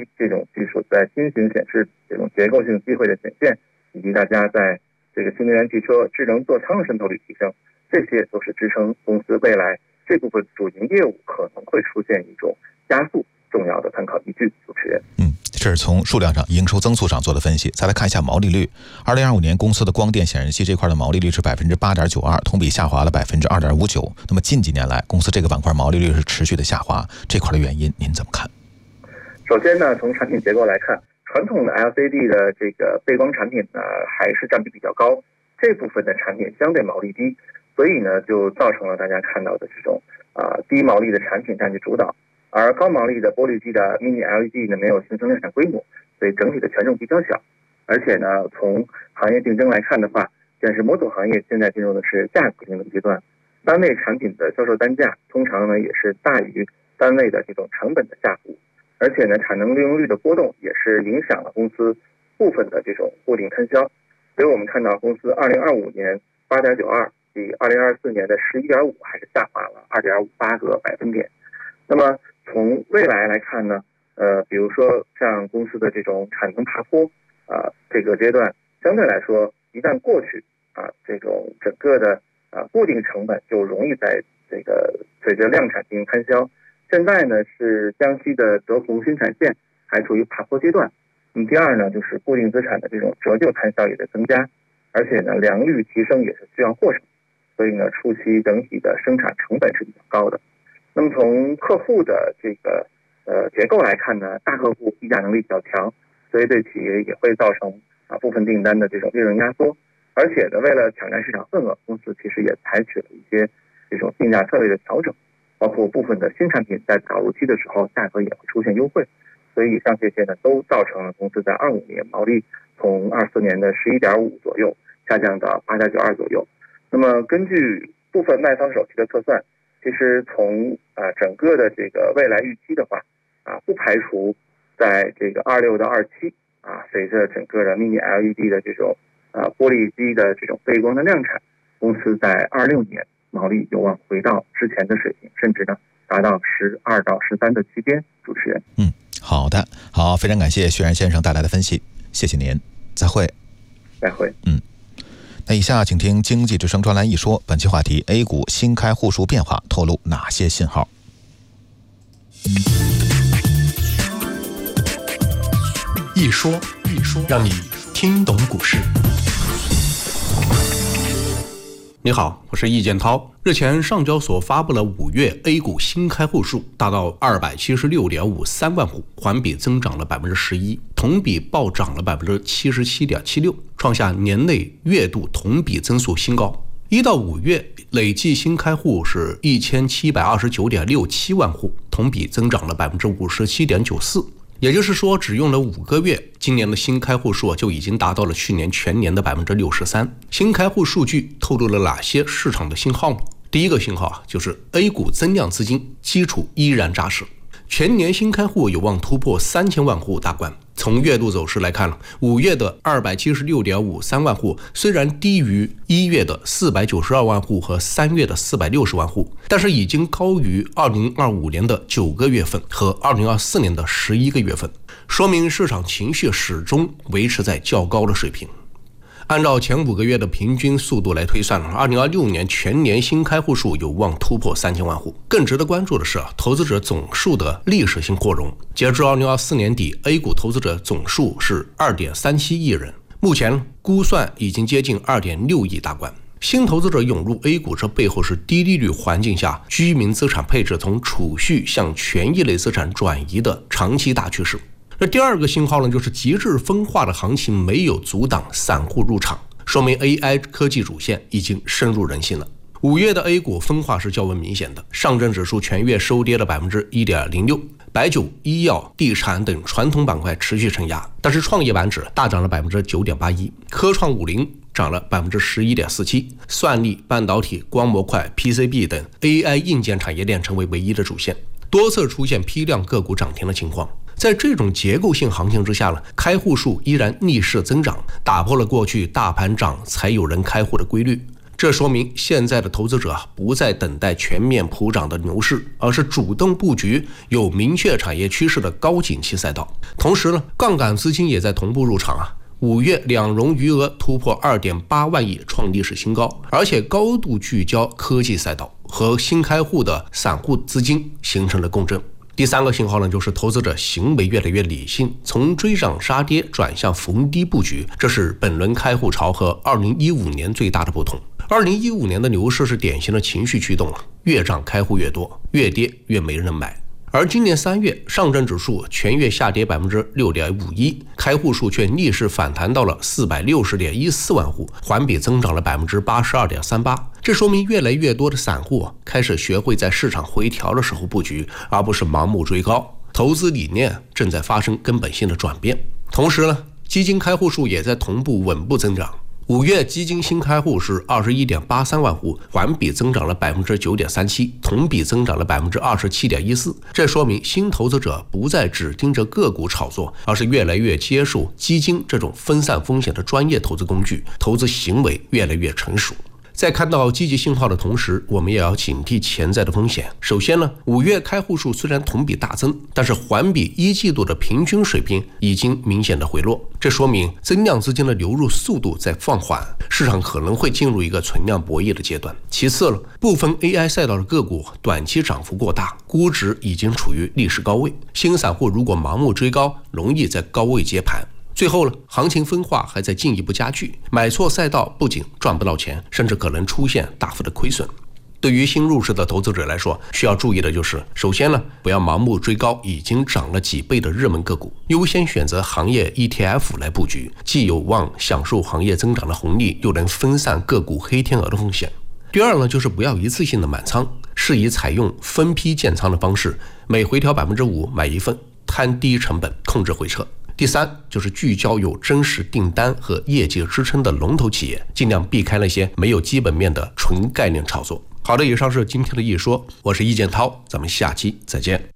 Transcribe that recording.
这种技术在新型显示这种结构性机会的显现，以及大家在这个新能源汽车智能座舱的渗透率提升，这些都是支撑公司未来这部分主营业务可能会出现一种加速重要的参考依据。主持人， 这是从数量上、营收增速上做的分析。再来看一下毛利率。2025年公司的光电显示器这块的毛利率是 8.92%， 同比下滑了 2.59%。那么近几年来，公司这个板块毛利率是持续的下滑，这块的原因您怎么看？ 首先呢，从产品结构来看，传统的 LCD 的这个背光产品呢，还是占比比较高，这部分的产品相对毛利低，所以呢，就造成了大家看到的这种低毛利的产品占据主导。而高毛利的玻璃基的 Mini LED 呢，没有形成量产规模，所以整体的权重比较小。而且呢，从行业竞争来看的话，显示模组行业现在进入的是价格竞争阶段，单位产品的销售单价通常呢也是大于单位的这种成本的下浮，而且呢，产能利用率的波动也是影响了公司部分的这种固定摊销。所以我们看到公司2025年 8.92%比2024年的 11.5% 还是下滑了 2.58个百分点。那么从未来来看呢，比如说像公司的这种产能爬坡这个阶段，相对来说一旦过去这种整个的固定成本就容易在这个随着量产进行摊销。现在呢是江西的德宏新产线还处于爬坡阶段。第二呢，就是固定资产的这种折旧摊销也在增加，而且呢良率提升也是需要过程，所以呢初期整体的生产成本是比较高的。那么从客户的这个结构来看呢，大客户议价能力比较强，所以对企业也会造成部分订单的这种利润压缩。而且呢，为了抢占市场份额，公司其实也采取了一些这种定价策略的调整，包括部分的新产品在导入期的时候价格也会出现优惠。所以以上这些呢，都造成了公司在25年毛利从24年的 11.5 左右下降到 8.92 左右。那么根据部分卖方手续的测算，其实从整个的这个未来预期的话，不排除在这个26到27随着整个的 Mini LED 的这种玻璃基的这种背光的量产，公司在26年毛利有望回到之前的水平，甚至呢达到12到13的区间。主持人， 好的，好，非常感谢薛然先生带来的分析，谢谢您，再会。 再会。 那以下请听经济之声专栏一说，本期话题 A 股新开户数变化透露哪些信号？ 一说，让你听懂股市。你好，我是易建涛。日前，上交所发布了5月 A 股新开户数达到 276.53 万户，环比增长了 11%， 同比暴涨了 77.76%， 创下年内月度同比增速新高。1到5月累计新开户是 1729.67 万户，同比增长了 57.94%。也就是说，只用了5个月，今年的新开户数就已经达到了去年全年的 63%。新开户数据透露了哪些市场的信号呢？第一个信号就是 A 股增量资金基础依然扎实，全年新开户有望突破3000万户大关。从月度走势来看，5月的 276.53 万户虽然低于1月的492万户和3月的460万户，但是已经高于2025年的9个月份和2024年的11个月份，说明市场情绪始终维持在较高的水平。按照前5个月的平均速度来推算，2026年全年新开户数有望突破3000万户。更值得关注的是，投资者总数的历史性扩容。截至2024年底， A 股投资者总数是 2.37 亿人，目前估算已经接近 2.6 亿大关。新投资者涌入 A 股，这背后是低利率环境下居民资产配置从储蓄向权益类资产转移的长期大趋势。那第二个信号呢，就是极致分化的行情没有阻挡散户入场，说明 AI 科技主线已经深入人心了。5月的 A 股分化是较为明显的，上证指数全月收跌了 1.06%， 白酒、医药、地产等传统板块持续承压，但是创业板指大涨了 9.81%， 科创50涨了 11.47%， 算力、半导体、光模块、PCB 等 AI 硬件产业链成为唯一的主线，多次出现批量个股涨停的情况。在这种结构性行情之下开户数依然逆势增长，打破了过去大盘涨才有人开户的规律。 这说明现在的投资者不再等待全面普涨的牛市，而是主动布局有明确产业趋势的高景气赛道。同时呢，杠杆资金也在同步入场5月两融余额突破 2.8 万亿，创历史新高，而且高度聚焦科技赛道，和新开户的散户资金形成了共振。第三个信号呢，就是投资者行为越来越理性，从追涨杀跌转向逢低布局，这是本轮开户潮和2015年最大的不同。2015年的牛市是典型的情绪驱动越涨开户越多，越跌越没人买。而今年3月，上证指数全月下跌 6.51%， 开户数却逆势反弹到了 460.14 万户，环比增长了 82.38%。这说明越来越多的散户开始学会在市场回调的时候布局，而不是盲目追高。投资理念正在发生根本性的转变。同时呢，基金开户数也在同步稳步增长。5月基金新开户是 21.83 万户，环比增长了 9.37%， 同比增长了 27.14%。这说明新投资者不再只盯着个股炒作，而是越来越接受基金这种分散风险的专业投资工具，投资行为越来越成熟。在看到积极信号的同时，我们也要警惕潜在的风险。首先呢，5月开户数虽然同比大增，但是环比1季度的平均水平已经明显的回落，这说明增量资金的流入速度在放缓，市场可能会进入一个存量博弈的阶段。其次了，部分 AI 赛道的个股短期涨幅过大，估值已经处于历史高位，新散户如果盲目追高，容易在高位接盘。最后呢，行情分化还在进一步加剧，买错赛道不仅赚不到钱，甚至可能出现大幅的亏损。对于新入市的投资者来说，需要注意的就是，首先呢，不要盲目追高已经涨了几倍的热门个股，优先选择行业 ETF 来布局，既有望享受行业增长的红利，又能分散个股黑天鹅的风险。第二呢，就是不要一次性的满仓，适宜采用分批建仓的方式，每回调 5% 买一份，摊低成本，控制回撤。第三，就是聚焦有真实订单和业绩支撑的龙头企业，尽量避开那些没有基本面的纯概念炒作。好的，以上是今天的一说，我是易建涛，咱们下期再见。